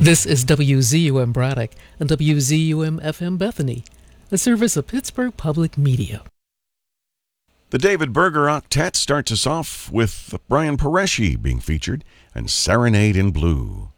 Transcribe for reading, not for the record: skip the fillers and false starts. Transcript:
This is WZUM Braddock and WZUM FM Bethany, a service of Pittsburgh Public Media. The David Berger Octet starts us off with Brian Paresci being featured and Serenade in Blue.